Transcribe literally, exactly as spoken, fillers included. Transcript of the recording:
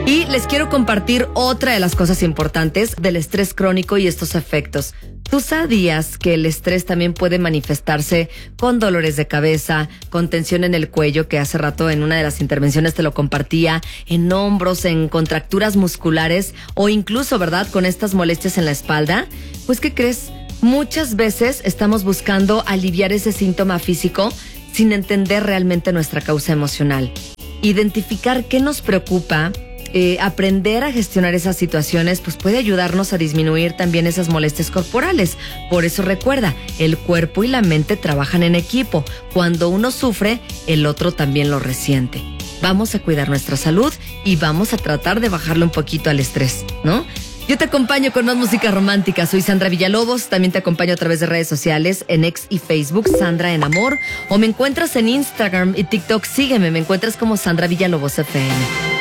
Y les quiero compartir otra de las cosas importantes del estrés crónico y estos efectos. ¿Tú sabías que el estrés también puede manifestarse con dolores de cabeza, con tensión en el cuello, que hace rato en una de las intervenciones te lo compartía, en hombros, en contracturas musculares o incluso, ¿verdad?, con estas molestias en la espalda? Pues, ¿qué crees? Muchas veces estamos buscando aliviar ese síntoma físico sin entender realmente nuestra causa emocional. Identificar qué nos preocupa, Eh, aprender a gestionar esas situaciones, pues puede ayudarnos a disminuir también esas molestias corporales. Por eso recuerda, el cuerpo y la mente trabajan en equipo. Cuando uno sufre, el otro también lo resiente. Vamos a cuidar nuestra salud y vamos a tratar de bajarle un poquito al estrés, ¿no? Yo te acompaño con más música romántica. Soy Sandra Villalobos. También te acompaño a través de redes sociales en X y Facebook, Sandra en Amor. O me encuentras en Instagram y TikTok. Sígueme, me encuentras como Sandra Villalobos F M.